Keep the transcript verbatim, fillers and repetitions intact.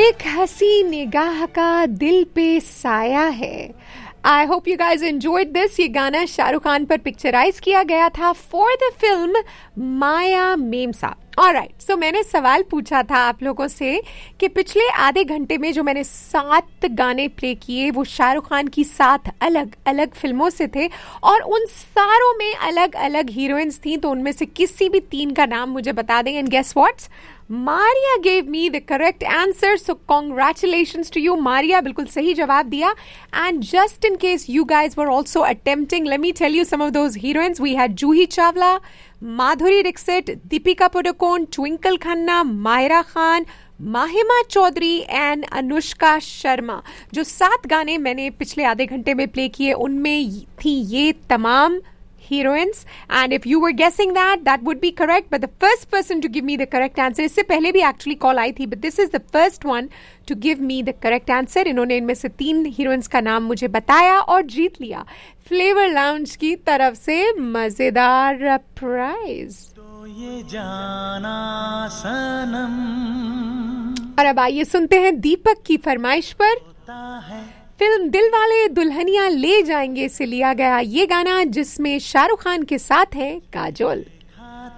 एक हसी निगाह का दिल पे साया है. I hope you guys enjoyed this. ये गाना शाहरुख खान पर पिक्चराइज किया गया था for the film Maya मेमसा. Alright, सो मैंने सवाल पूछा था आप लोगों से कि पिछले आधे घंटे में जो मैंने सात गाने प्ले किए वो शाहरुख खान की सात अलग अलग फिल्मों से थे और उन सारों में अलग अलग हीरोइंस थी. तो उनमें से किसी भी तीन का नाम मुझे बता दें. And guess what's, Maria gave me the correct answer, so congratulations to you, Maria. बिल्कुल सही जवाब दिया. And just in case you guys were also attempting, let me tell you some of those heroines. We had Juhi Chawla, Madhuri Dixit, Deepika Padukone, Twinkle Khanna, Mahira Khan, Mahima Chaudhary and Anushka Sharma. जो सात गाने मैंने पिछले आधे घंटे में प्ले किए उनमें थी ये तमाम heroines, and if you were guessing that that would be correct, but the first person to give me the correct answer, इससे पहले भी actually call आई थी, but this is the first one to give me the correct answer. इन्होंने इनमें से तीन heroines का नाम मुझे बताया और जीत लिया फ्लेवर लाउंज की तरफ से मजेदार प्राइज. तो ये जाना सनम. और अब आइए सुनते हैं दीपक की फरमाइश पर फिल्म दिलवाले दुल्हनिया ले जाएंगे से लिया गया ये गाना जिसमें शाहरुख खान के साथ है काजोल.